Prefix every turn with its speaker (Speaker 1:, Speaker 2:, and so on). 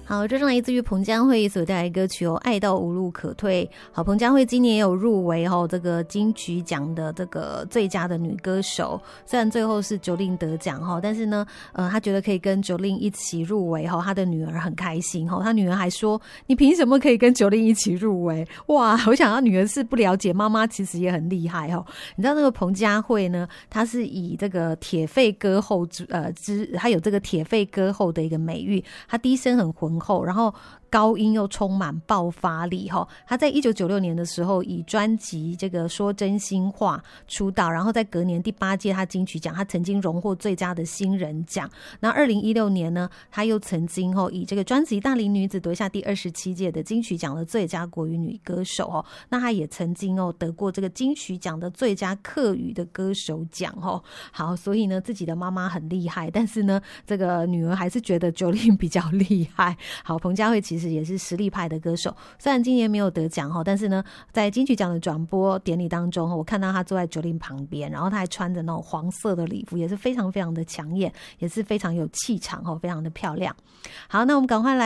Speaker 1: 好，这是来自于彭佳慧所带来歌曲《爱到无路可退》。好，彭佳慧今年也有入围这个金曲奖的这个最佳的女歌手，虽然最后是 Jolin 得奖但是呢，她觉得可以跟 Jolin 一起入围她的女儿很开心她女儿还说：“你凭什么可以跟 Jolin 一起入围？”哇，我想她女儿是不了解妈妈其实也很厉害你知道那个彭佳慧呢，她是以这个铁肺歌后她有这个铁肺歌后的一个美誉，她低声很浑厚，然后高音又充满爆发力他在1996年的时候以专辑这个说真心话出道，然后在隔年第8届他金曲奖他曾经荣获最佳的新人奖。那2016年呢，他又曾经以这个专辑大龄女子夺下第27届的金曲奖的最佳国语女歌手那他也曾经得过这个金曲奖的最佳客语的歌手奖好，所以呢自己的妈妈很厉害，但是呢这个女儿还是觉得 Jolin 比较厉害。好，彭佳慧其实也是实力派的歌手，虽然今年没有得奖但是呢在金曲奖的转播典礼当中我看到他坐在 Jolin 旁边，然后他还穿着那种黄色的礼服，也是非常非常的抢眼，也是非常有气场非常的漂亮。好，那我们赶快来